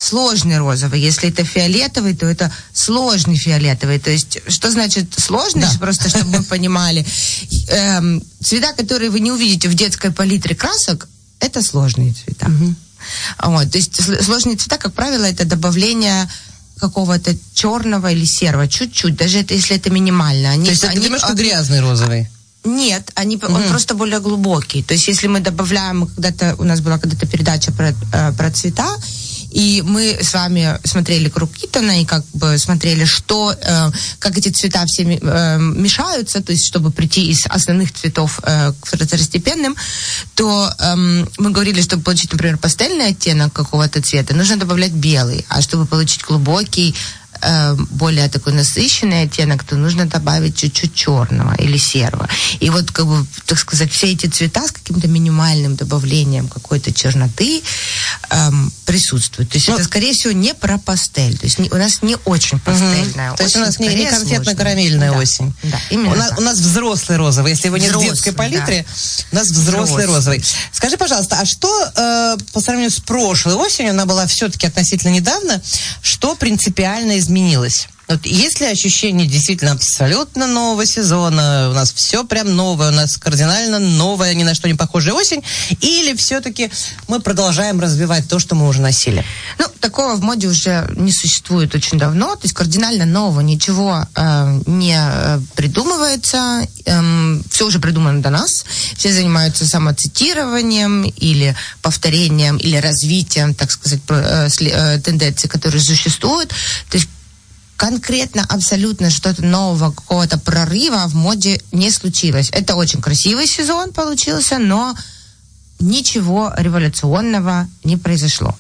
сложный розовый. Если это фиолетовый, то это сложный фиолетовый. То есть, что значит сложный? Да. Просто, чтобы мы понимали. Цвета, которые вы не увидите в детской палитре красок, это сложные цвета. Вот. То есть, сложные цвета, как правило, это добавление какого-то черного или серого. Чуть-чуть. Даже если это минимально. То есть, это немножко грязный розовый? Нет, он просто более глубокий. То есть, если мы добавляем, у нас была когда-то передача про цвета, и мы с вами смотрели «Круг Итона» и как бы смотрели, как эти цвета все мешаются, то есть, чтобы прийти из основных цветов к второстепенным, то мы говорили, чтобы получить, например, пастельный оттенок какого-то цвета, нужно добавлять белый, а чтобы получить глубокий, более такой насыщенный оттенок, то нужно добавить чуть-чуть черного или серого. И вот, как бы, так сказать, все эти цвета с каким-то минимальным добавлением какой-то черноты присутствуют. То есть это, скорее всего, не про пастель. То есть у нас не очень пастельная осень. То есть у нас не конфетно-карамельная осень. Да, именно у нас взрослый розовый. Если его нет в детской палитре, у нас взрослый розовый. Скажи, пожалуйста, а что по сравнению с прошлой осенью, она была все-таки относительно недавно, что принципиально изменилось? Вот есть ли ощущение действительно абсолютно нового сезона, у нас все прям новое, у нас кардинально новая, ни на что не похожая осень, или все-таки мы продолжаем развивать то, что мы уже носили? Ну, такого в моде уже не существует очень давно, то есть кардинально нового ничего не придумывается, все уже придумано до нас, все занимаются самоцитированием или повторением, или развитием, так сказать, тенденций, которые существуют, то есть конкретно абсолютно что-то нового, какого-то прорыва в моде не случилось. Это очень красивый сезон получился, но ничего революционного не произошло.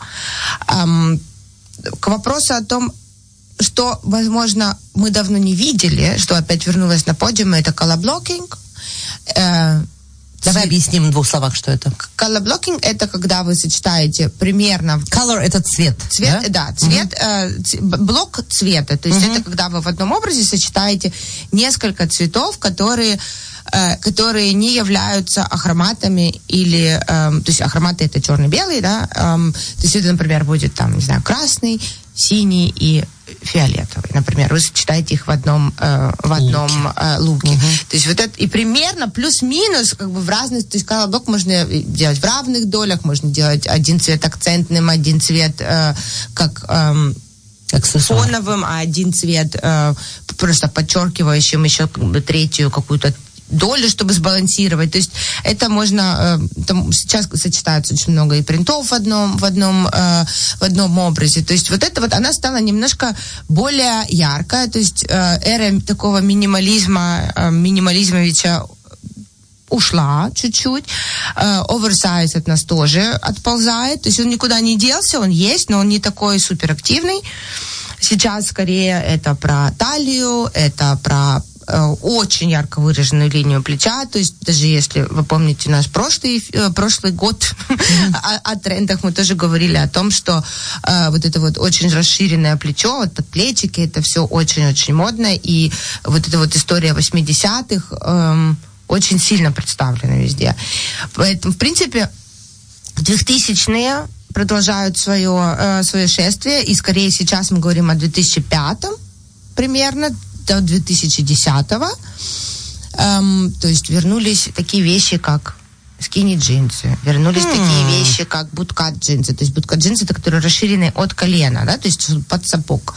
К вопросу о том, что, возможно, мы давно не видели, что опять вернулось на подиум, это колорблокинг. Давай объясним в двух словах, что это. Color-blocking — это когда вы сочетаете примерно... Color — это цвет. Цвет, да, цвет, блок цвета. То есть это когда вы в одном образе сочетаете несколько цветов, которые не являются ахроматами или... то есть ахроматы — это черно-белый, да? То есть это, например, будет там, не знаю, красный, синий и фиолетовый, например, вы сочетаете их в одном луке. То есть вот это и примерно плюс-минус как бы в разных, то есть колорблок можно делать в равных долях, можно делать один цвет акцентным, один цвет как фоновым, а один цвет просто подчеркивающим еще как бы третью какую-то долю, чтобы сбалансировать. То есть это можно... Там сейчас сочетается очень много и принтов в одном образе. То есть вот это вот, она стала немножко более яркая. То есть эра такого минимализмовича ушла чуть-чуть. Оверсайз от нас тоже отползает. То есть он никуда не делся, он есть, но он не такой суперактивный. Сейчас скорее это про талию, это про очень ярко выраженную линию плеча, то есть даже если вы помните наш прошлый год о трендах, мы тоже говорили о том, что вот это вот очень расширенное плечо, вот подплечики, это все очень-очень модно, и вот эта вот история 80-х очень сильно представлена везде. Поэтому, в принципе, 2000-е продолжают свое шествие, и скорее сейчас мы говорим о 2005-м примерно, до 2010-го. То есть вернулись такие вещи, как скини-джинсы, вернулись такие вещи, как буткат-джинсы. То есть буткат-джинсы, это которые расширены от колена, да, то есть под сапог.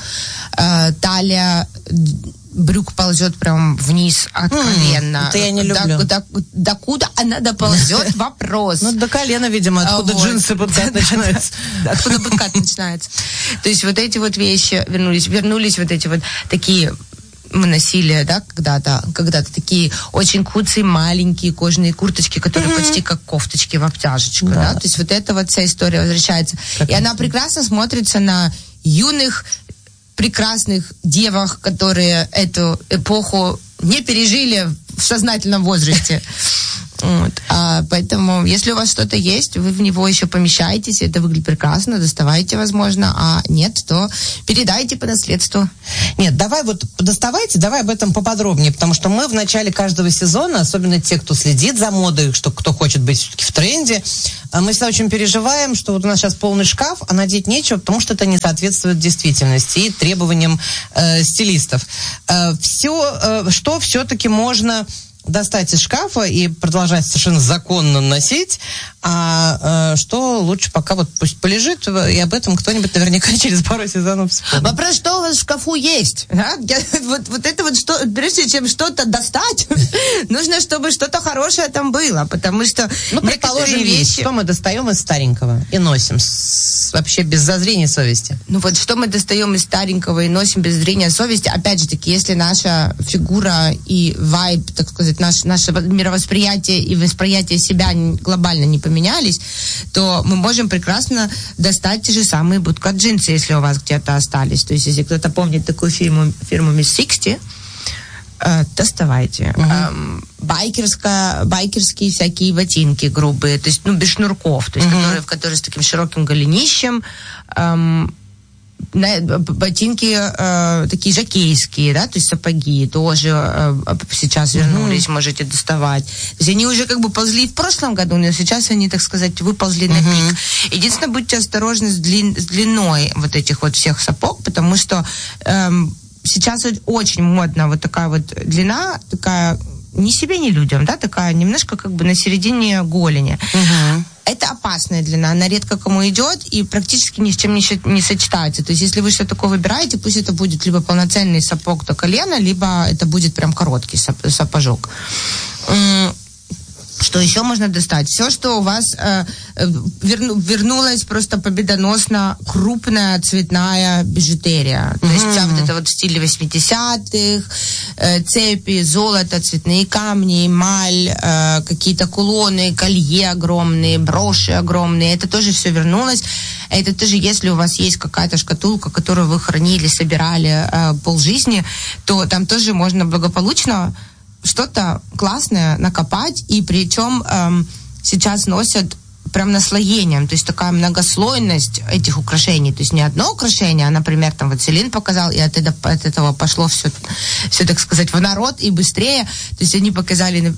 Талия брюк ползет прям вниз откровенно. Это я не люблю. Докуда она доползет? Вопрос. Ну, до колена, видимо, откуда джинсы буткат начинаются. Откуда буткат начинается. То есть вот эти вот вещи вернулись вот эти вот такие... Мы носили, да, когда-то такие очень куцые маленькие кожаные курточки, которые почти как кофточки в обтяжечку, да. То есть вот эта вот вся история возвращается. И она прекрасно смотрится на юных, прекрасных девах, которые эту эпоху не пережили в сознательном возрасте. Вот. Поэтому, если у вас что-то есть, вы в него еще помещаетесь, это выглядит прекрасно, доставайте, возможно, а нет, то передайте по наследству. Нет, давай доставайте, давай об этом поподробнее, потому что мы в начале каждого сезона, особенно те, кто следит за модой, кто хочет быть все-таки в тренде, мы всегда очень переживаем, что вот у нас сейчас полный шкаф, а надеть нечего, потому что это не соответствует действительности и требованиям стилистов. Что все-таки можно достать из шкафа и продолжать совершенно законно носить, а что лучше пока вот пусть полежит, и об этом кто-нибудь наверняка через пару сезонов вспомнит. Вопрос, что у вас в шкафу есть? Да? Вот это вот, что, прежде чем что-то достать, нужно, чтобы что-то хорошее там было, потому что предположим, вещи... Что мы достаем из старенького и носим вообще без зазрения совести? Ну вот, что мы достаем из старенького и носим без зрения совести, опять же таки, если наша фигура и вайб, так сказать, наше мировосприятие и восприятие себя глобально не поменялись, то мы можем прекрасно достать те же самые будка-джинсы, если у вас где-то остались. То есть, если кто-то помнит такую фирму Miss 60, доставайте. Байкерские всякие ботинки грубые, то есть, без шнурков, то есть, которые с таким широким голенищем, ботинки такие жокейские, да, то есть сапоги тоже сейчас вернулись, можете доставать. То есть они уже как бы ползли в прошлом году, но сейчас они, так сказать, выползли на пик. Единственное, будьте осторожны с длиной вот этих вот всех сапог, потому что сейчас очень модна вот такая вот длина, такая ни себе, ни людям, да, такая немножко как бы на середине голени. Это опасная длина, она редко кому идет и практически ни с чем не сочетается. То есть, если вы что-то такое выбираете, пусть это будет либо полноценный сапог до колена, либо это будет прям короткий сапожок. Что еще можно достать? Все, что у вас вернулась просто победоносно крупная цветная бижутерия. То есть вся вот это вот в стиле 80-х, цепи, золото, цветные камни, эмаль, какие-то кулоны, колье огромные, броши огромные. Это тоже все вернулось. Это тоже, если у вас есть какая-то шкатулка, которую вы хранили, собирали полжизни, то там тоже можно благополучно что-то классное накопать, и причем сейчас носят прям наслоением, то есть такая многослойность этих украшений, то есть не одно украшение, а, например, там вот Селин показал, и от этого пошло все, так сказать, в народ и быстрее, то есть они показали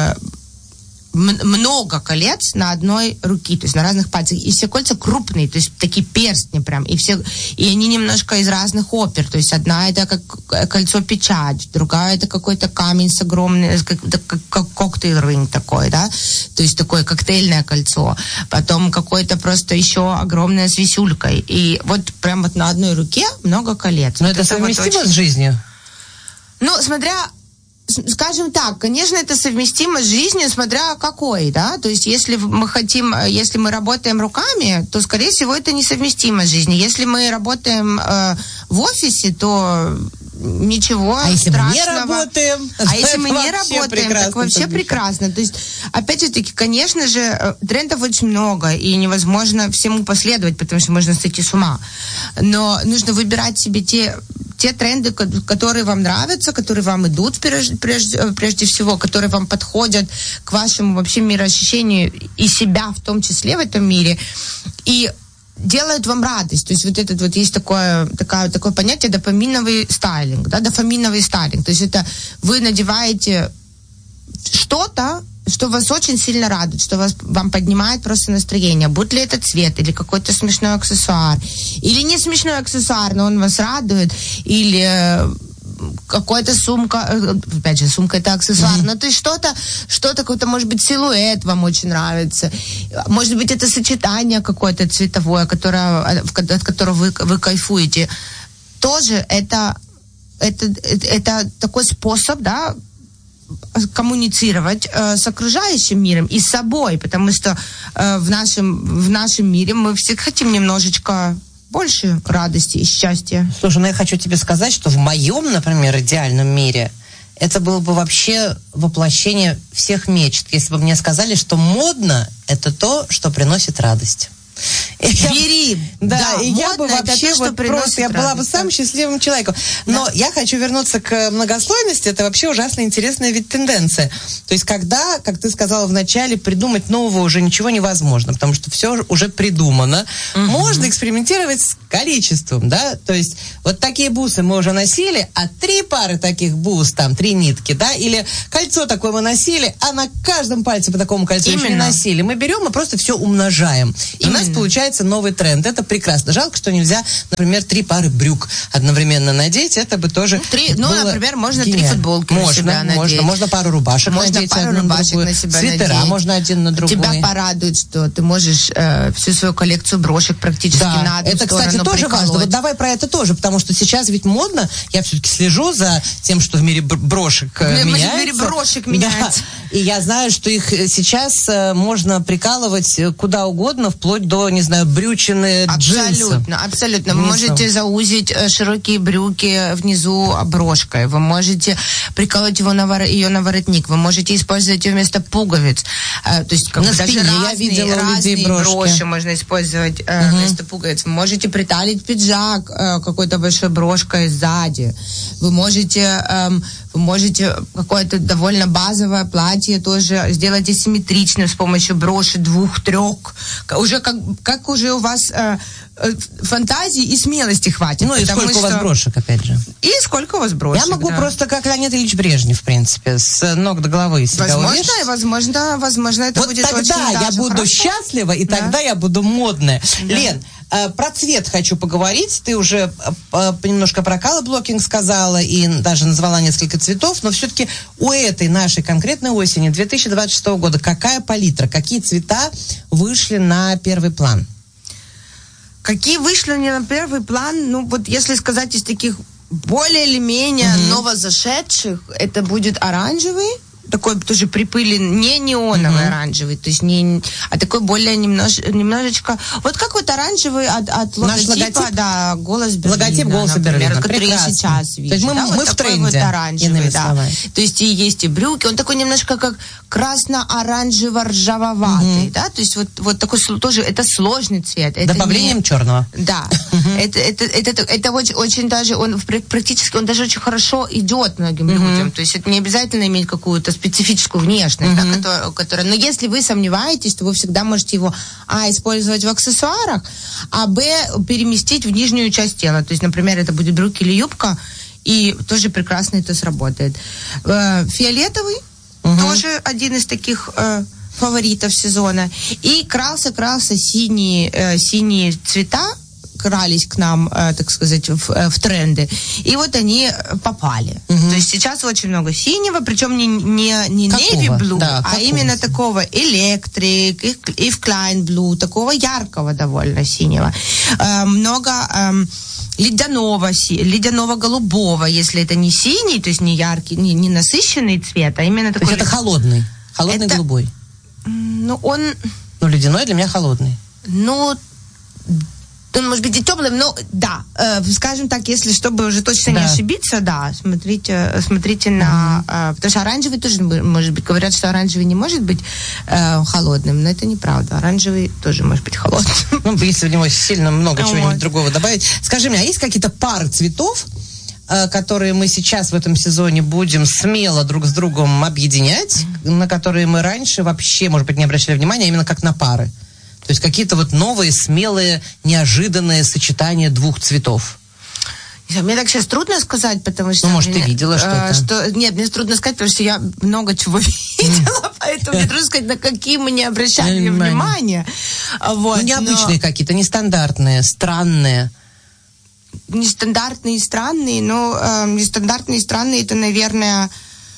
много колец на одной руке, то есть на разных пальцах, и все кольца крупные, то есть такие перстни прям, и они немножко из разных опер, то есть одна это как кольцо-печать, другая это какой-то камень с огромным, как коктейль-ринг такой, да, то есть такое коктейльное кольцо, потом какое-то просто еще огромное с висюлькой, и вот прям вот на одной руке много колец. Но вот это совместимо вот с жизнью? Ну, скажем так, конечно, это совместимо с жизнью, смотря какой, да, то есть если мы работаем руками, то, скорее всего, это несовместимо с жизнью. Если мы работаем в офисе, то ничего страшного. Если мы не работаем? А если мы не работаем, так вообще прекрасно. То есть, опять же таки, конечно же, трендов очень много, и невозможно всему последовать, потому что можно сойти с ума. Но нужно выбирать себе те тренды, которые вам нравятся, которые вам идут прежде всего, которые вам подходят к вашему вообще мироощущению и себя в том числе в этом мире, и делают вам радость. То есть вот этот вот есть такое понятие дофаминовый стайлинг, да, дофаминовый стайлинг. То есть это вы надеваете что-то, что вас очень сильно радует, что вам поднимает просто настроение. Будь ли это цвет, или какой-то смешной аксессуар, или не смешной аксессуар, но он вас радует, или какая-то сумка, опять же, сумка это аксессуар, но то есть что-то какой-то, может быть, силуэт вам очень нравится, может быть, это сочетание какое-то цветовое, от которого вы кайфуете. Тоже это такой способ, да, коммуницировать с окружающим миром и с собой, потому что в нашем мире мы все хотим немножечко больше радости и счастья. Слушай, я хочу тебе сказать, что в моем, например, идеальном мире это было бы вообще воплощение всех мечт. Если бы мне сказали, что модно — это то, что приносит радость. Бери. Да, и я бы вообще вот просто, я была бы самым счастливым человеком. Но я хочу вернуться к многослойности. Это вообще ужасно интересная ведь тенденция. То есть когда, как ты сказала в начале, придумать нового уже ничего невозможно, потому что все уже придумано. Можно экспериментировать с количеством, да? То есть вот такие бусы мы уже носили, а 3 пары таких бус, там, 3 нитки, да? Или кольцо такое мы носили, а на каждом пальце по такому кольцу еще не носили. Мы берем и просто все умножаем. И у нас получается новый тренд. Это прекрасно. Жалко, что нельзя, например, 3 пары брюк одновременно надеть. Это бы тоже было например, можно гениально. 3 футболки на себя надеть. Можно пару рубашек надеть одну на другую. Свитера можно один на другой. Тебя порадует, что ты можешь всю свою коллекцию брошек практически на одну это, сторону кстати, тоже приколоть. важно. Вот давай про это тоже, потому что сейчас ведь модно, я все-таки слежу за тем, что в мире брошек меняется. В мире брошек меняется. Да. И я знаю, что их сейчас можно прикалывать куда угодно, вплоть до, не знаю, брючины, джинсов. Абсолютно. Вы можете заузить широкие брюки внизу брошкой. Вы можете приколоть ее на воротник. Вы можете использовать ее вместо пуговиц. То есть как на даже спине я видела разные броши можно использовать вместо пуговиц. Вы можете приталить пиджак какой-то большой брошкой сзади. Вы можете какое-то довольно базовое платье тоже сделать асимметричным с помощью броши 2-3. Уже как уже у вас фантазии и смелости хватит. Ну и сколько у вас брошек, опять же. И сколько у вас брошек, я могу просто, как Леонид Ильич Брежнев, в принципе, с ног до головы себя увешать. Возможно, это вот будет очень тогда я буду хорошо. Счастлива, и тогда я буду модная. Да. Лен, про цвет хочу поговорить. Ты уже немножко про колор-блокинг сказала и даже назвала несколько цветов, но все-таки у этой нашей конкретной осени 2026 года какая палитра, какие цвета вышли на первый план? Какие вышли не на первый план, ну вот если сказать из таких более или менее новозашедших, это будет оранжевый, такой тоже припыли, не неоновый оранжевый, то есть а такой более немножечко, вот как вот оранжевый от логотипа, да, «Голос Берлина», логотип «Голоса Берлина», который я сейчас вижу. То есть мы в тренде, вот оранжевый, да. Словами. То есть и есть и брюки, он такой немножко как красно-оранжево-ржавоватый, да, то есть вот такой тоже, это сложный цвет. Добавлением черного. Да, это очень даже, он практически, он даже очень хорошо идет многим людям, то есть это не обязательно иметь какую-то специфическую внешность, да, которая, но если вы сомневаетесь, то вы всегда можете его, использовать в аксессуарах, переместить в нижнюю часть тела, то есть, например, это будет брюки или юбка, и тоже прекрасно это сработает. Фиолетовый, тоже один из таких фаворитов сезона, и крался синие цвета, крались к нам, так сказать, в тренды. И вот они попали. То есть сейчас очень много синего, причем не navy blue, именно такого электрик, и в Klein blue, такого яркого довольно синего. Много ледяного-голубого, если это не синий, то есть не яркий, не насыщенный цвет, а именно такой... То есть это холодный голубой? Ну, он... Ну, ледяной для меня холодный. Ну, он может быть и теплым, но да, скажем так, если чтобы уже точно не ошибиться, да, смотрите на... потому что оранжевый тоже может быть, говорят, что оранжевый не может быть холодным, но это неправда. Оранжевый тоже может быть холодным. Ну, если в него сильно много чего-нибудь другого добавить. Скажи мне, а есть какие-то пары цветов, которые мы сейчас в этом сезоне будем смело друг с другом объединять, на которые мы раньше вообще, может быть, не обращали внимания, именно как на пары? То есть какие-то вот новые, смелые, неожиданные сочетания двух цветов. Мне так сейчас трудно сказать, потому что... Ну, может, ты видела что-то? Нет, мне трудно сказать, потому что я много чего видела, поэтому мне трудно сказать, на какие мы не обращали внимания. Вот, необычные какие-то, нестандартные, странные. Нестандартные и странные, но нестандартные и странные, это, наверное,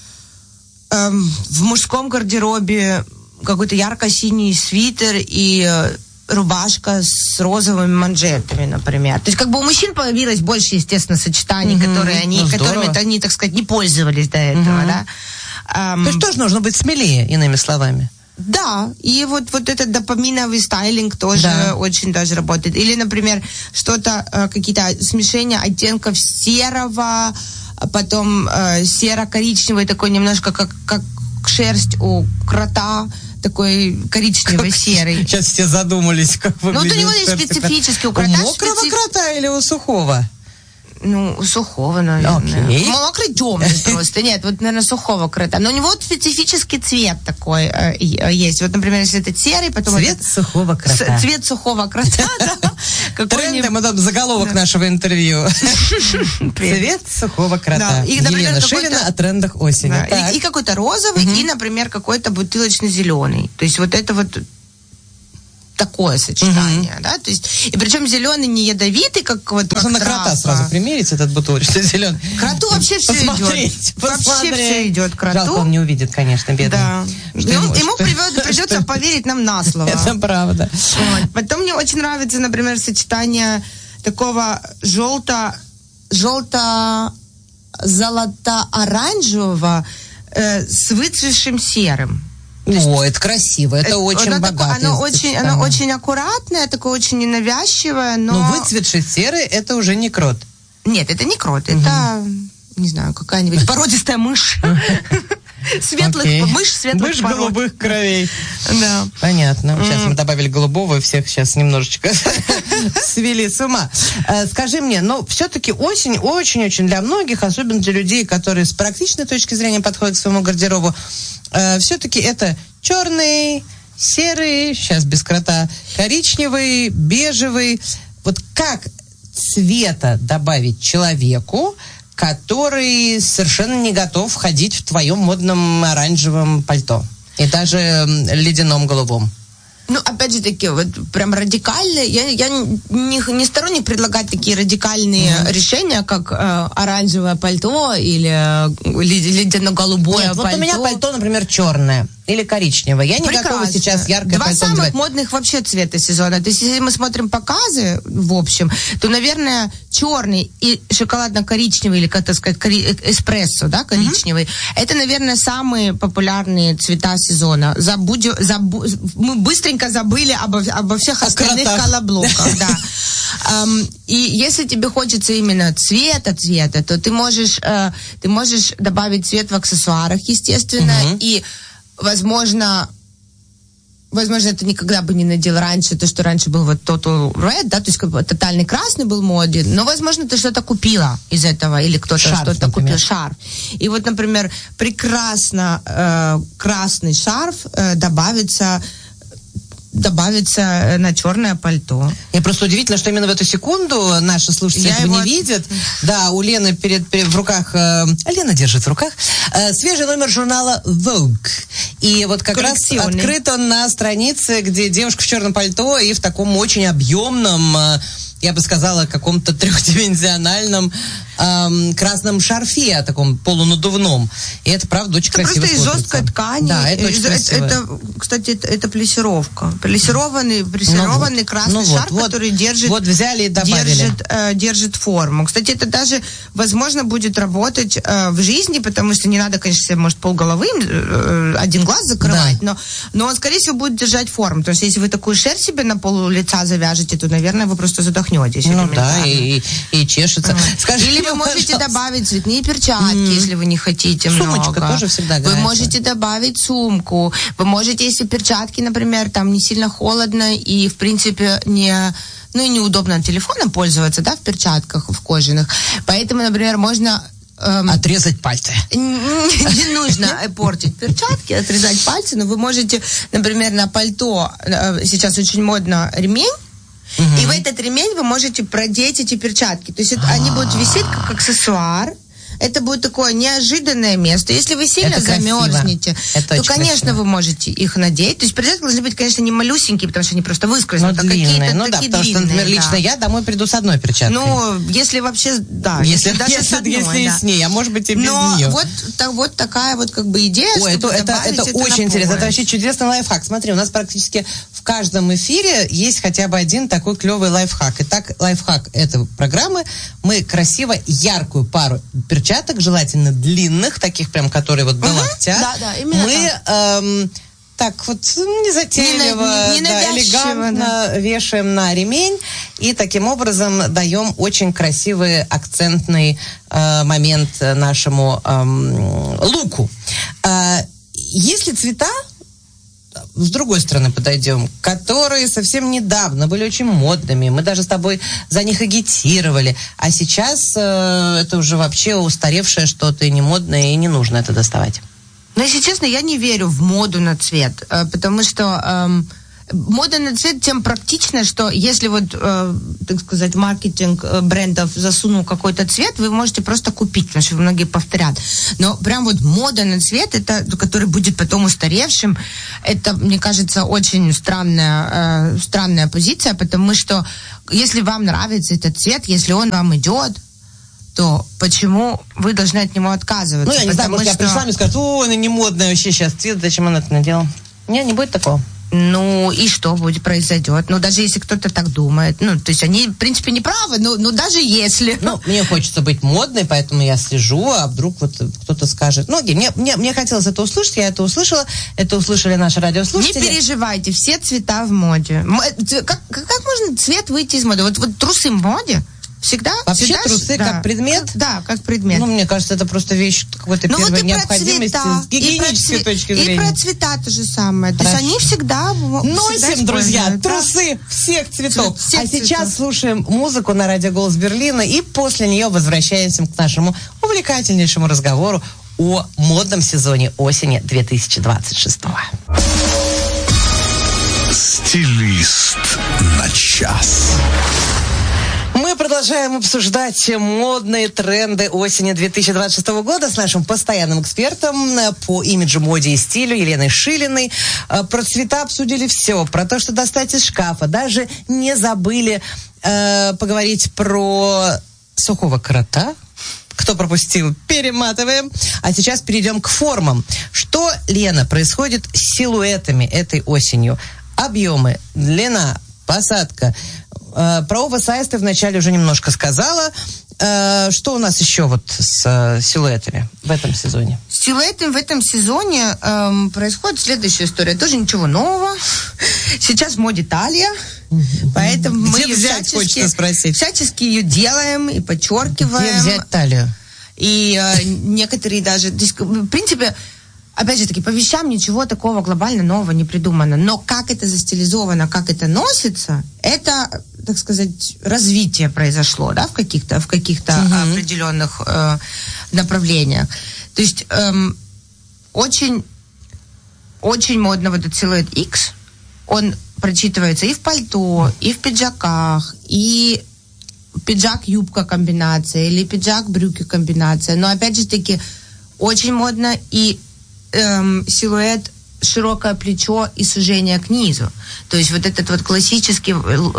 в мужском гардеробе какой-то ярко-синий свитер и рубашка с розовыми манжетами, например. То есть как бы у мужчин появилось больше, естественно, сочетаний, которыми они, так сказать, не пользовались до этого, да. То есть тоже нужно быть смелее, иными словами. Да, и вот этот допаминовый стайлинг тоже очень даже работает. Или, например, какие-то смешения оттенков серого, потом серо-коричневый, такой немножко как шерсть у крота, такой коричневый-серый. Сейчас все задумались, как выглядит. Ну, вот у него есть специфический у крота. У мокрого крота или у сухого? Ну, у сухого, наверное. Окей. Мокрый темный просто. Нет, вот, наверное, сухого крота. Но у него вот специфический цвет такой есть. Вот, например, если это серый, потом... Цвет сухого крота. Цвет сухого крота, да. Тренды, мы там заголовок нашего интервью. Цвет сухого крота. Елена Шилина о трендах осени. И какой-то розовый, и, например, какой-то бутылочно-зеленый. То есть вот это вот такое сочетание, да, то есть, и причем зеленый не ядовитый, как вот можно на крота сразу примерить этот бутылочный зеленый. Кроту вообще все идет. Вообще все идет кроту. Жалко, он не увидит, конечно, бедный. Да. Ему придется поверить нам на слово. Это правда. Вот. Потом мне очень нравится, например, сочетание такого желто-золото-оранжевого с выцветшим серым. О, это красиво, это очень богато. Оно очень аккуратное, такое очень ненавязчивое, но... Но выцветший серый, это уже не крот. Нет, это не крот, это, не знаю, какая-нибудь породистая мышь. Мышь светлых пород. Мышь голубых кровей. Да. Понятно. Сейчас мы добавили голубого, и всех сейчас немножечко свели с ума. Скажи мне, но все-таки осень очень-очень для многих, особенно для людей, которые с практичной точки зрения подходят к своему гардеробу, все-таки это черный, серый, сейчас без крота, коричневый, бежевый. Вот как цвета добавить человеку, который совершенно не готов ходить в твоем модном оранжевом пальто и даже ледяном голубом? Ну, опять же таки, вот прям радикальные. Я не сторонник предлагать такие радикальные решения, как оранжевое пальто или ледяно-голубое пальто. Вот у меня пальто, например, черное или коричневое. Я не готова сейчас яркое пальто Два самых надевать. Модных вообще цвета сезона. То есть, если мы смотрим показы, в общем, то, наверное, черный и шоколадно-коричневый, или, как сказать, эспрессо, да, коричневый, это, наверное, самые популярные цвета сезона. Мы быстренько забыли обо всех остальных колоблоках, да. И если тебе хочется именно цвета, то ты можешь добавить цвет в аксессуарах, естественно, и возможно, ты никогда бы не надел раньше, то, что раньше был вот Total Red, да, то есть как бы тотальный красный был моден, но, возможно, ты что-то купила из этого, или кто-то что-то купил, шарф. И вот, например, прекрасно красный шарф добавится на черное пальто. И просто удивительно, что именно в эту секунду наши слушатели этого не видят. Да, у Лены в руках, Лена держит в руках свежий номер журнала Vogue. И вот как раз открыт он на странице, где девушка в черном пальто и в таком очень объемном, я бы сказала, каком-то трехдименsionальном красном шарфе, таком полунадувном. И это, правда, очень красиво смотрится. Просто из жесткой ткани. Да, это очень красиво. Кстати, это плессировка. Плессированный красный шарф, который держит... Вот взяли и добавили. Держит форму. Кстати, это даже, возможно, будет работать в жизни, потому что не надо, конечно, себе, может, полголовы, один глаз закрывать, но он, скорее всего, будет держать форму. Потому что если вы такую шерсть себе на пол лица завяжете, то, наверное, вы просто задохнетесь. Ну да, и чешется. Скажи, или вы можете добавить цветные перчатки, если вы не хотите много. Сумочка тоже всегда годится. Вы можете добавить сумку. Вы можете, если перчатки, например, там не сильно холодно и, в принципе, неудобно телефоном пользоваться, да, в перчатках, в кожаных. Поэтому, например, можно... отрезать пальцы. Не нужно портить перчатки, отрезать пальцы, но вы можете, например, на пальто, сейчас очень модно ремень, и в этот ремень вы можете продеть эти перчатки. То есть они будут висеть как аксессуар. Это будет такое неожиданное место. Если вы сильно замерзнете, то, конечно, красиво. Вы можете их надеть. То есть перчатки должны быть, конечно, не малюсенькие, потому что они просто выскользнут, а какие-то да, такие потому что, например, лично я домой приду с одной перчаткой. Ну, если вообще, да. Если с ней, а может быть и без нее. Вот такая вот как бы идея, это очень интересно. Это вообще чудесный лайфхак. Смотри, у нас практически в каждом эфире есть хотя бы один такой клевый лайфхак. Итак, лайфхак этой программы. Мы красиво яркую пару перчаток, желательно длинных, таких прям, которые вот до локтя. Да, именно мы так вот незатейливо, элегантно вешаем на ремень и таким образом даем очень красивый акцентный момент нашему луку. Есть ли цвета, с другой стороны подойдем, которые совсем недавно были очень модными, мы даже с тобой за них агитировали, а сейчас это уже вообще устаревшее что-то и не модное, и не нужно это доставать? Ну, если честно, я не верю в моду на цвет, потому что мода на цвет тем практична, что если вот, так сказать, маркетинг брендов засунул какой-то цвет, вы можете просто купить, потому что многие повторят. Но прям вот мода на цвет, это, который будет потом устаревшим, это, мне кажется, очень странная позиция, потому что если вам нравится этот цвет, если он вам идет, то почему вы должны от него отказываться? Ну, я не знаю, может, я пришла и скажу, ой, она не модная вообще сейчас цвет, зачем она это надела? Нет, не будет такого. Ну, и что будет произойдет? Ну, даже если кто-то так думает. Ну, то есть они, в принципе, не правы, но даже если. Ну, мне хочется быть модной, поэтому я слежу, а вдруг вот кто-то скажет. Ну, мне хотелось это услышать, я это услышала, это услышали наши радиослушатели. Не переживайте, все цвета в моде. Как можно цвет выйти из моды? Вот трусы в моде? Всегда? Вообще всегда трусы как предмет? Да, как предмет. Ну, мне кажется, это просто вещь какой-то первой необходимости с гигиенической точки зрения. И про цвета то же самое. Хорошо. То есть они всегда носим, друзья, трусы всех цветов. Сейчас слушаем музыку на радио «Голос Берлина» и после нее возвращаемся к нашему увлекательнейшему разговору о модном сезоне осени 2026-го. Стилист на час. Мы продолжаем обсуждать модные тренды осени 2026 года с нашим постоянным экспертом по имиджу, моде и стилю Еленой Шилиной. Про цвета обсудили все, про то, что достать из шкафа. Даже не забыли поговорить про сухого крота. Кто пропустил, перематываем. А сейчас перейдем к формам. Что, Лена, происходит с силуэтами этой осенью? Объемы, длина, посадка. Про оверсайз ты вначале уже немножко сказала. Что у нас еще вот с силуэтами в этом сезоне? С силуэтами в этом сезоне происходит следующая история. Тоже ничего нового. Сейчас в моде талия. Поэтому мы ее всячески ее делаем и подчеркиваем. Где взять талию? И некоторые даже... В принципе... Опять же таки, по вещам ничего такого глобально нового не придумано. Но как это застилизовано, как это носится, это, так сказать, развитие произошло, да, в каких-то определенных направлениях. То есть очень, очень модно вот этот силуэт X. Он прочитывается и в пальто, и в пиджаках, и пиджак-юбка комбинация, или пиджак-брюки комбинация. Но опять же таки, очень модно и силуэт, широкое плечо и сужение к низу. То есть вот этот вот классический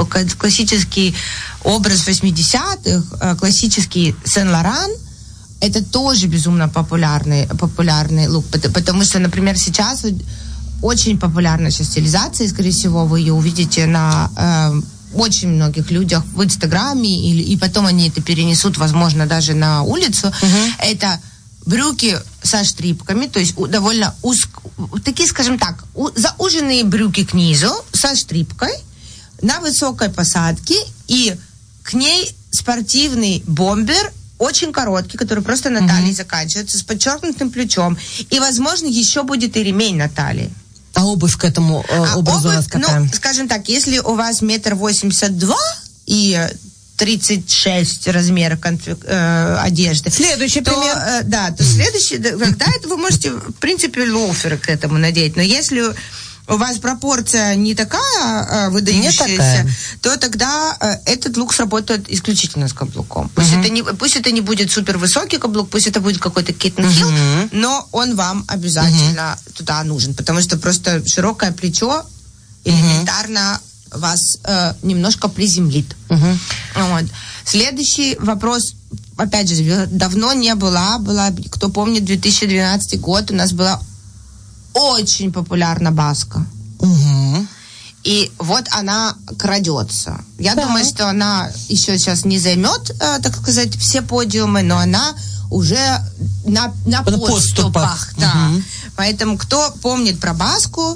образ 80-х, классический Сен-Лоран, это тоже безумно популярный лук, потому что, например, сейчас очень популярна сейчас стилизация, и, скорее всего, вы ее увидите на очень многих людях в Инстаграме, и потом они это перенесут, возможно, даже на улицу. Это брюки со штрипками, то есть довольно такие, скажем так, зауженные брюки к низу со штрипкой на высокой посадке, и к ней спортивный бомбер, очень короткий, который просто на талии заканчивается, с подчеркнутым плечом, и, возможно, еще будет и ремень на талии. А обувь к этому образу у нас какая? Ну, скажем так, если у вас 1,82 м и 36 размеров одежды. Следующий пример. То следующий, когда это вы можете, в принципе, лоуферы к этому надеть. Но если у вас пропорция не такая выдающаяся, то тогда этот лук сработает исключительно с каблуком. Пусть это не будет супер высокий каблук, пусть это будет какой-то киттен-хилл, но он вам обязательно туда нужен, потому что просто широкое плечо элементарно вас немножко приземлит. Вот. Следующий вопрос, опять же, давно не была, кто помнит, 2012 год у нас была очень популярна баска. И вот она крадется. Я думаю, что она еще сейчас не займет, так сказать, все подиумы, но она уже на подступах. Да. Поэтому кто помнит про баску,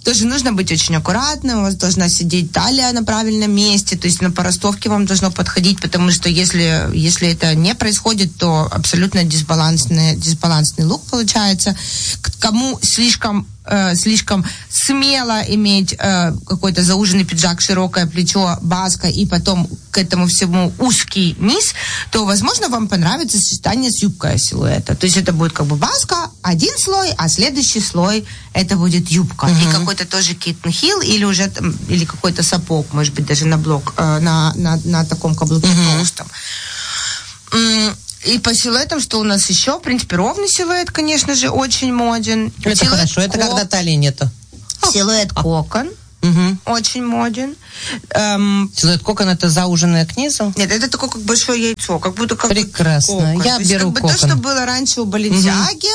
тоже нужно быть очень аккуратным, у вас должна сидеть талия на правильном месте, то есть на поростовке вам должно подходить, потому что если это не происходит, то абсолютно дисбалансный лук получается. Кому слишком смело иметь какой-то зауженный пиджак, широкое плечо, баска и потом к этому всему узкий низ, то, возможно, вам понравится сочетание с юбкой силуэта. То есть это будет как бы баска, один слой, а следующий слой это будет юбка. И какой-то тоже Kitten Hill или какой-то сапог, может быть, даже на блок, на таком каблуке толстом. И по силуэтам, что у нас еще? В принципе, ровный силуэт, конечно же, очень моден. Это силуэт хорошо, это когда талии нету. Силуэт кокон. Очень моден. Силуэт кокон — это зауженное к низу? Нет, это такое как большое яйцо, как будто как прекрасно. Кокон. Я беру как бы кокон. То, что было раньше у Баленсиаги.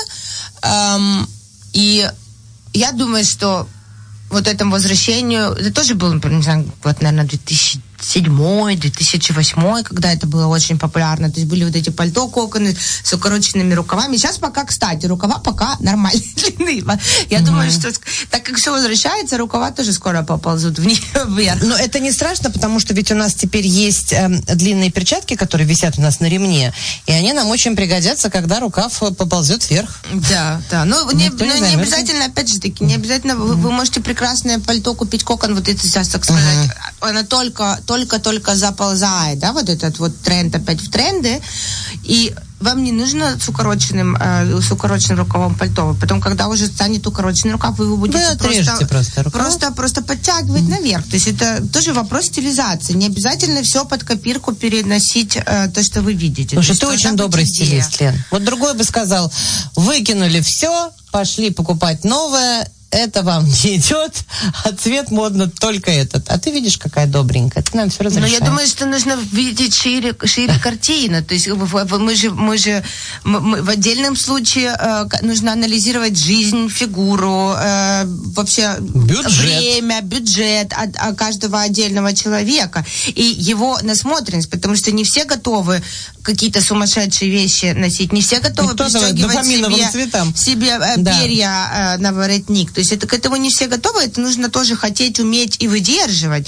И я думаю, что вот этому возвращению, это тоже было, не знаю, вот, наверное, 2007-2008, когда это было очень популярно. То есть были вот эти пальто, коконы с укороченными рукавами. Сейчас пока, кстати, рукава пока нормальной длины. Я думаю, что так как все возвращается, рукава тоже скоро поползут вверх. Но это не страшно, потому что ведь у нас теперь есть длинные перчатки, которые висят у нас на ремне, и они нам очень пригодятся, когда рукав поползет вверх. Да. Но не обязательно, опять же таки, не обязательно, вы можете прекрасное пальто купить, кокон, вот это сейчас, так сказать, она только заползает, да, вот этот вот тренд опять в тренды, и вам не нужно с укороченным рукавом пальто. Потом, когда уже станет укороченный рукав, вы его будете просто подтягивать наверх. То есть это тоже вопрос стилизации. Не обязательно все под копирку переносить то, что вы видите. Слушай, ты очень добрый стилист, Лен. Вот другой бы сказал, выкинули все, пошли покупать новое, это вам не идет, а цвет модно только этот. А ты видишь, какая добренькая. Ты нам все разрешаешь. Но я думаю, что нужно видеть шире картину. То есть мы же в отдельном случае нужно анализировать жизнь, фигуру, вообще время, бюджет каждого отдельного человека и его насмотренность, потому что не все готовы какие-то сумасшедшие вещи носить, не все готовы пристегивать себе перья на воротник. То есть это к этому не все готовы, это нужно тоже хотеть, уметь и выдерживать.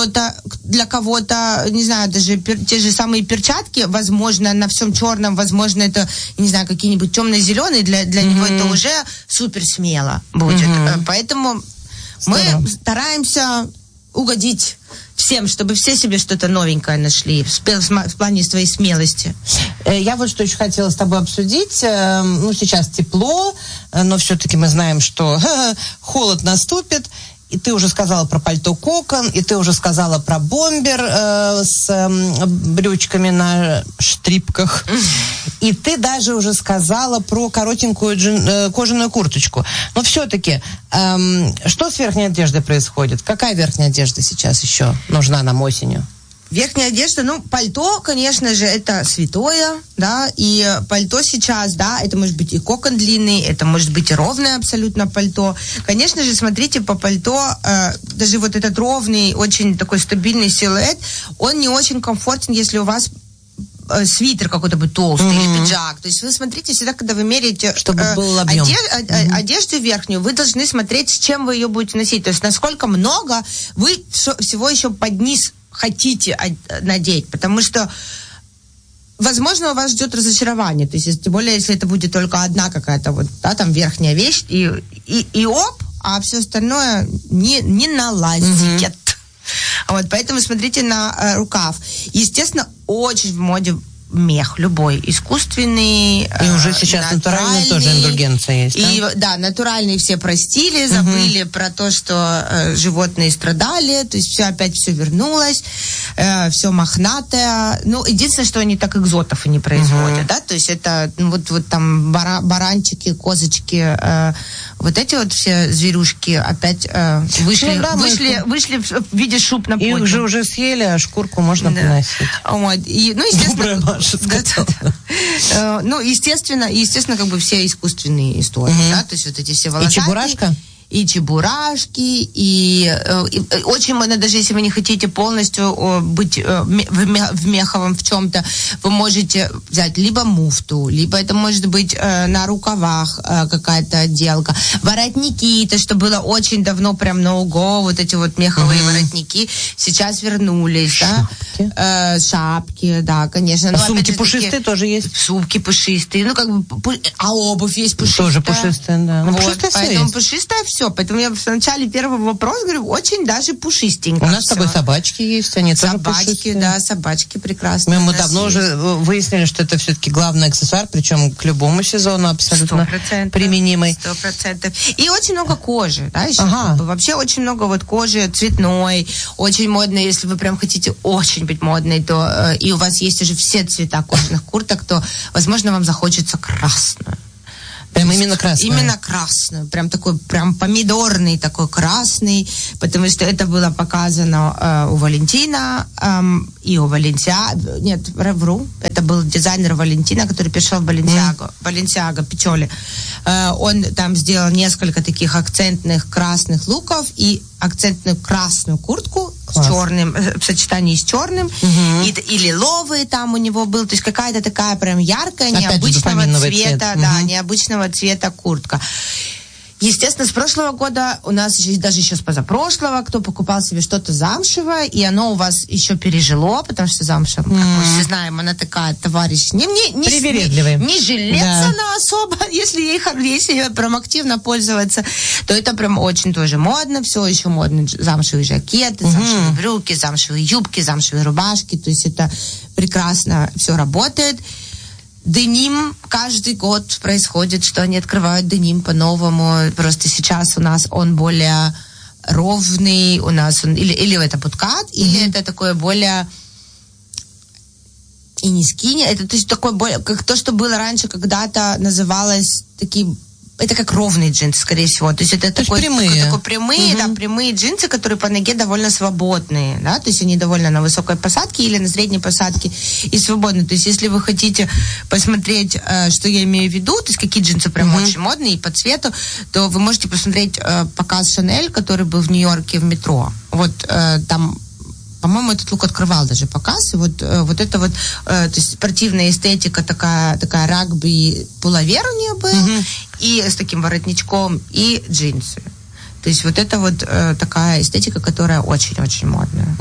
Для кого-то, не знаю, даже те же самые перчатки, возможно, на всем черном, возможно, это, не знаю, какие-нибудь темно-зеленые, для него это уже супер смело будет. Поэтому мы стараемся угодить всем, чтобы все себе что-то новенькое нашли в плане своей смелости. Я вот что еще хотела с тобой обсудить. Сейчас тепло, но все-таки мы знаем, что холод наступит. И ты уже сказала про пальто кокон, и ты уже сказала про бомбер с брючками на штрипках. И ты даже уже сказала про коротенькую кожаную курточку. Но все-таки, что с верхней одеждой происходит? Какая верхняя одежда сейчас еще нужна нам осенью? Верхняя одежда, пальто, конечно же, это святое, да, и пальто сейчас, да, это может быть и кокон длинный, это может быть и ровное абсолютно пальто. Конечно же, смотрите, по пальто, даже вот этот ровный, очень такой стабильный силуэт, он не очень комфортен, если у вас свитер какой-то будет толстый или пиджак. То есть вы смотрите всегда, когда вы меряете одежду верхнюю, вы должны смотреть, с чем вы ее будете носить. То есть насколько много вы всего еще под низ хотите надеть, потому что, возможно, у вас ждет разочарование, то есть, тем более, если это будет только одна какая-то вот, да, там верхняя вещь, и а все остальное не налазит. Вот, поэтому смотрите на рукав. Естественно, очень в моде мех любой, искусственный, и уже сейчас натуральный тоже индульгенция есть, и, да, натуральные все простили, забыли про то, что животные страдали, то есть все вернулось, все мохнатое. Единственное, что они так экзотов и не производят, да, то есть это вот там баранчики, козочки, вот эти вот все зверюшки опять вышли в виде шуб на подиум. Их же уже съели, а шкурку можно поносить. Вот. И, естественно, естественно, как бы все искусственные истории, да, то есть вот эти все волосатые. И чебурашка? и чебурашки, и очень модно, даже если вы не хотите полностью быть в меховом в чем-то, вы можете взять либо муфту, либо это может быть на рукавах какая-то отделка. Воротники, это что было очень давно прям no-go, вот эти вот меховые воротники, сейчас вернулись, шапки. Да? Шапки, да, конечно. А сумки пушистые тоже есть? Сумки пушистые, ну как бы, а обувь есть пушистая. Тоже пушистая, да. Вот, пушистая поэтому пушистая все. Поэтому я в начале первый вопрос говорю, очень даже пушистенько. У нас с тобой собачки есть, они собачки, тоже пушистые. Да, собачки прекрасные. Мы давно уже выяснили, что это все-таки главный аксессуар, причем к любому сезону абсолютно 100%, применимый. 100%. И очень много кожи, да, еще. Вообще очень много вот кожи цветной, очень модно, если вы прям хотите очень быть модной, то и у вас есть уже все цвета кожаных курток, то, возможно, вам захочется красную. Прям именно красную? Именно красную. Прям такой, прям помидорный такой красный, потому что это было показано у Валентина и у Валентиаго. Нет, вру. Это был дизайнер Валентина, который пришел в Баленсиаго Пичоли. Он там сделал несколько таких акцентных красных луков и акцентную красную куртку с черным, в сочетании с черным, и лиловый там у него был, то есть какая-то такая прям яркая, необычного цвета, да, необычного цвета куртка. Естественно, с прошлого года у нас даже еще с позапрошлого, кто покупал себе что-то замшевое, и оно у вас еще пережило, потому что замша, как мы все знаем, она такая, товарищ, не жилец она особо, если прям активно пользоваться, то это прям очень тоже модно, все еще модно, замшевые жакеты, замшевые брюки, замшевые юбки, замшевые рубашки, то есть это прекрасно все работает. Деним каждый год происходит, что они открывают деним по-новому. Просто сейчас у нас он более ровный, у нас он или это буткат, или это такое более и не скини. Это то есть такое более, как то, что было раньше, когда-то называлось такие. Это как ровные джинсы, скорее всего. То есть это такой прямые, да, прямые джинсы, которые по ноге довольно свободные, да, то есть они довольно на высокой посадке или на средней посадке и свободные. То есть если вы хотите посмотреть, что я имею в виду, то есть какие джинсы прям очень модные и по цвету, то вы можете посмотреть показ Шанель, который был в Нью-Йорке в метро. Вот там, по-моему, этот лук открывал даже показ. И вот это вот, то есть спортивная эстетика, такая рагби, пуловер у нее был, и с таким воротничком, и джинсы. То есть вот это вот такая эстетика, которая очень-очень модная.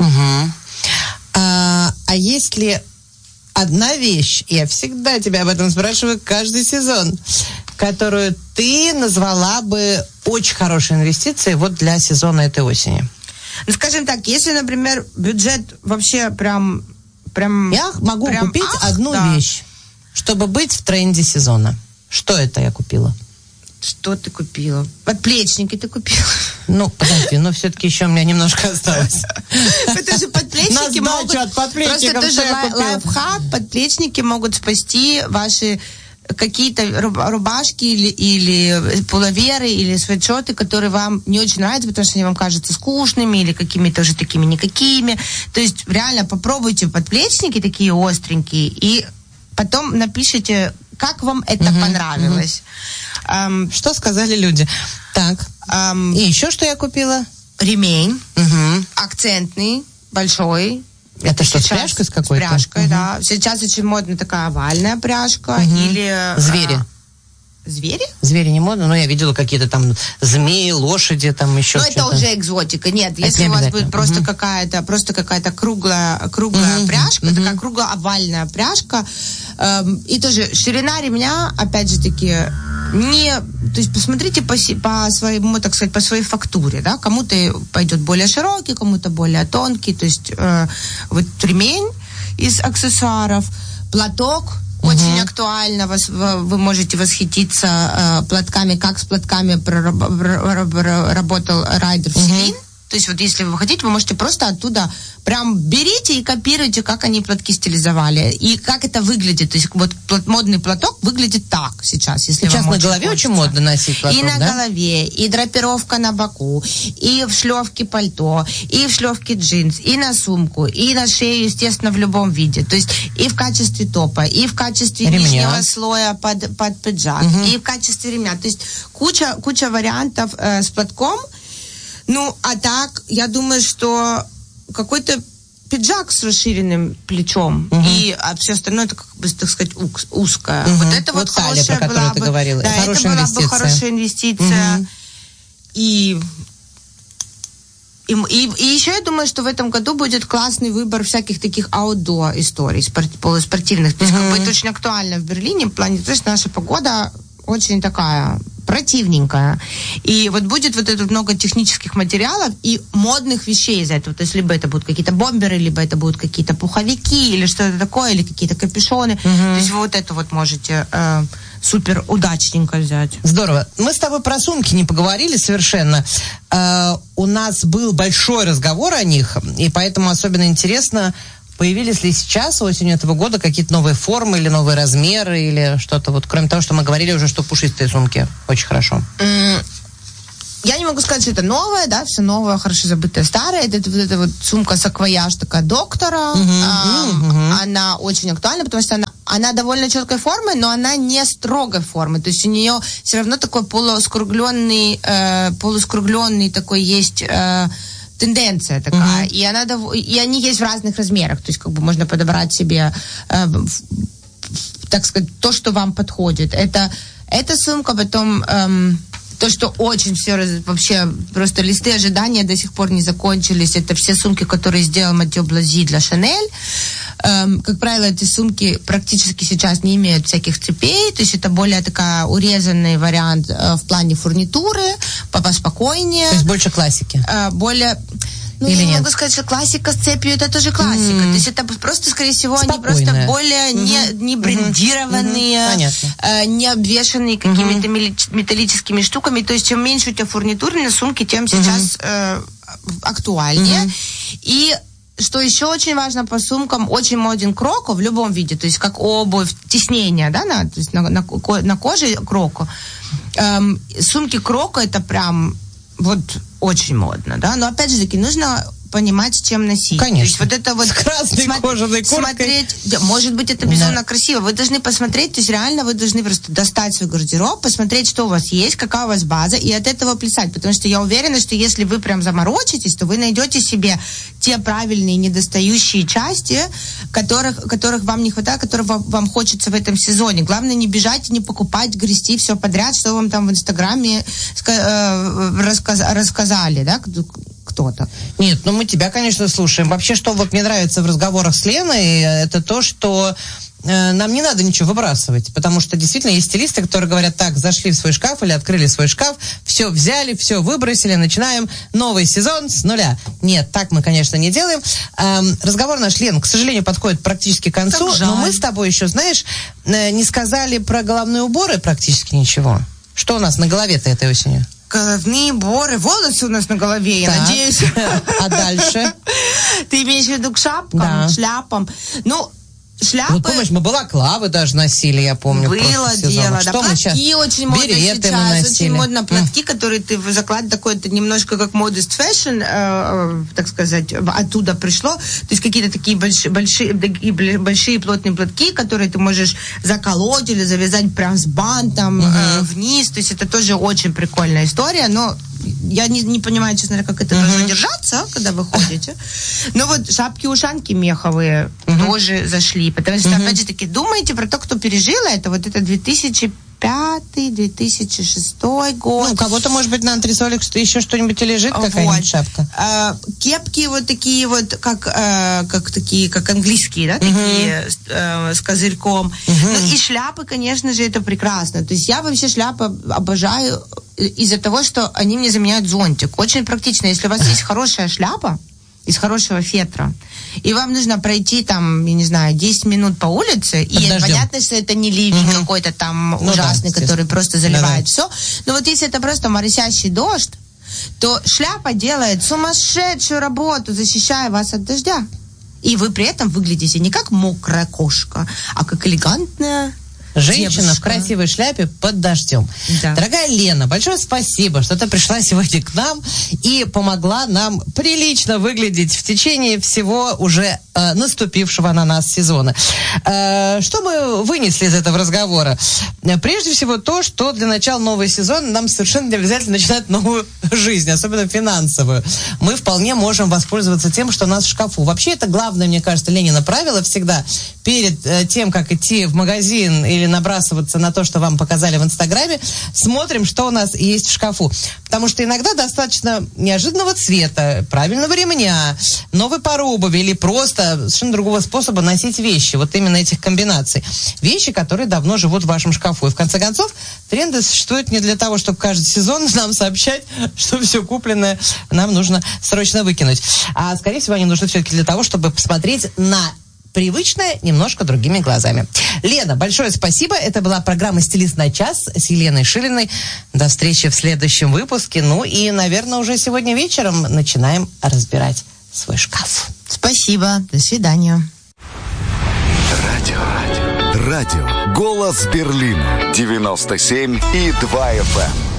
А есть ли одна вещь, я всегда тебя об этом спрашиваю каждый сезон, которую ты назвала бы очень хорошей инвестицией вот для сезона этой осени? Ну, скажем так, если, например, бюджет вообще прям я могу купить одну вещь, чтобы быть в тренде сезона. Что это я купила? Что ты купила? Подплечники ты купила? Ну, подожди, но все-таки еще у меня немножко осталось. Потому что подплечники могут... Просто тоже лайфхак, подплечники могут спасти ваши какие-то рубашки или пуловеры, или свитшоты, которые вам не очень нравятся, потому что они вам кажутся скучными или какими-то уже такими никакими. То есть реально попробуйте подплечники такие остренькие и потом напишите, как вам это понравилось. Что сказали люди? Так. И еще что я купила? Ремень. Акцентный, большой. Это что, с пряжкой с какой-то? С пряжкой, да. Сейчас очень модна такая овальная пряжка. Или... Звери. Звери? Звери не модно, но я видела какие-то там змеи, лошади, там еще что-то. Но это уже экзотика. Нет, это если у вас будет просто какая-то круглая пряжка, такая кругло-овальная пряжка, и тоже ширина ремня, опять же таки, то есть посмотрите по своему, так сказать, по своей фактуре, да, кому-то пойдет более широкий, кому-то более тонкий, то есть вот ремень из аксессуаров, платок, очень актуально, вы можете восхититься платками, как с платками работал Райдер Селин. То То есть вот если вы хотите, вы можете просто оттуда прям берите и копируйте, как они платки стилизовали. И как это выглядит. То есть вот модный платок выглядит так сейчас, если сейчас вам на голове хочется. очень модно носить платок, и на да? голове, и драпировка на боку, и в шлёвке пальто, и в шлёвке джинс, и на сумку, и на шею, естественно, в любом виде. То есть и в качестве топа, и в качестве ремня. нижнего слоя под пиджак, и в качестве ремня. То есть куча вариантов с платком. Ну, а так, я думаю, что какой-то пиджак с расширенным плечом, и все остальное, это, как бы, так сказать, узкое. Вот это вот талия, хорошая про которую была ты бы, говорила. да, это была бы хорошая инвестиция. И еще я думаю, что в этом году будет классный выбор всяких таких аутдор историй, полуспортивных. То есть, как бы это очень актуально в Берлине, в плане, потому что наша погода очень такая противненькая. И вот будет вот это много технических материалов и модных вещей из этого. То есть либо это будут какие-то бомберы, либо это будут какие-то пуховики, или что-то такое, или какие-то капюшоны. То есть вы вот это вот можете супер удачненько взять. Здорово. Мы с тобой про сумки не поговорили совершенно. У нас был большой разговор о них, и поэтому особенно интересно, появились ли сейчас, осенью этого года, какие-то новые формы или новые размеры, или что-то вот, кроме того, что мы говорили уже, что пушистые сумки очень хорошо. Я не могу сказать, что это новое, да, все новое, хорошо забытое старое. Это вот сумка-саквояж такая доктора. Она очень актуальна, потому что она довольно четкой формы, но она не строгой формы. То есть у нее все равно такой полускругленный такой есть тенденция такая. И они есть в разных размерах. То есть как бы можно подобрать себе, так сказать, то, что вам подходит. Эта сумка, потом то, что очень все вообще просто листы ожидания до сих пор не закончились. Это все сумки, которые сделал Матео Блази для Шанель. Как правило, эти сумки практически сейчас не имеют всяких цепей, то есть это более такая урезанный вариант в плане фурнитуры, поспокойнее. То есть больше классики? Более... Ну, или я не нет? могу сказать, что классика с цепью это тоже классика. То есть это просто, скорее всего, спокойная. они просто более не брендированные, не обвешанные какими-то металлическими штуками. То есть чем меньше у тебя фурнитуры на сумке, тем сейчас актуальнее. И что еще очень важно по сумкам, очень моден кроко в любом виде, то есть как обувь, тиснение, да, то есть на коже кроко. Сумки кроко это прям вот очень модно, да, но опять же таки нужно понимать, с чем носить. Конечно. То есть вот это вот... С красной кожаной курткой. Смотреть, может быть, это безумно красиво. Вы должны посмотреть, то есть реально вы должны просто достать свой гардероб, посмотреть, что у вас есть, какая у вас база, и от этого плясать. Потому что я уверена, что если вы прям заморочитесь, то вы найдете себе те правильные недостающие части, которых вам не хватает, которых вам хочется в этом сезоне. Главное не бежать, не покупать, грести все подряд, что вам там в Инстаграме рассказали, да, кто-то. Нет, ну мы тебя, конечно, слушаем. Вообще, что вот мне нравится в разговорах с Леной, это то, что нам не надо ничего выбрасывать, потому что действительно есть стилисты, которые говорят, так, зашли в свой шкаф или открыли свой шкаф, все взяли, все выбросили, начинаем новый сезон с нуля. Нет, так мы, конечно, не делаем. Разговор наш, Лен, к сожалению, подходит практически к концу, но мы с тобой еще, знаешь, не сказали про головные уборы практически ничего. Что у нас на голове-то этой осенью? Головные уборы, волосы у нас на голове, я надеюсь. А дальше? Ты имеешь в виду к шапкам, шляпам? Ну, шляпы... Вот помнишь, мы балаклавы даже носили, я помню. Было дело, да. Платки очень модно сейчас. Очень модно платки, которые ты закладываешь, такой, это немножко как modest fashion, так сказать, оттуда пришло. То есть какие-то такие большие плотные платки, которые ты можешь заколоть или завязать прям с бантом вниз. То есть это тоже очень прикольная история, но я не понимаю, честно говоря, как это должно держаться, когда вы ходите. Но вот шапки-ушанки меховые тоже зашли. Потому что, опять же таки, думайте про то, кто пережил это. Вот это 2005-2006 год. Ну, у кого-то, может быть, на антресолях еще что-нибудь и лежит, какая-нибудь шапка. Кепки вот такие вот, как английские, да, такие с козырьком. Ну, и шляпы, конечно же, это прекрасно. То есть я вообще шляпы обожаю из-за того, что они мне заменяют зонтик. Очень практично. Если у вас есть хорошая шляпа из хорошего фетра, и вам нужно пройти там, я не знаю, 10 минут по улице, и понятно, что это не ливень какой-то там ужасный, который просто заливает все. Но вот если это просто моросящий дождь, то шляпа делает сумасшедшую работу, защищая вас от дождя. И вы при этом выглядите не как мокрая кошка, а как элегантная женщина девушка в красивой шляпе под дождем. Да. Дорогая Лена, большое спасибо, что ты пришла сегодня к нам и помогла нам прилично выглядеть в течение всего уже наступившего на нас сезона. Что мы вынесли из этого разговора? Прежде всего то, что для начала нового сезона нам совершенно не обязательно начинать новую жизнь, особенно финансовую. Мы вполне можем воспользоваться тем, что у нас в шкафу. Вообще это главное, мне кажется, Ленина правило всегда перед тем, как идти в магазин или набрасываться на то, что вам показали в Инстаграме, смотрим, что у нас есть в шкафу. Потому что иногда достаточно неожиданного цвета, правильного ремня, новой пары обуви или просто совершенно другого способа носить вещи. Вот именно этих комбинаций. Вещи, которые давно живут в вашем шкафу. И в конце концов, тренды существуют не для того, чтобы каждый сезон нам сообщать, что все купленное нам нужно срочно выкинуть. А, скорее всего, они нужны все-таки для того, чтобы посмотреть на привычное немножко другими глазами. Лена, большое спасибо. Это была программа «Стилист на час» с Еленой Шилиной. До встречи в следующем выпуске. Ну и, наверное, уже сегодня вечером начинаем разбирать свой шкаф. Спасибо. До свидания. Радио. Голос Берлина. 97,2 FM.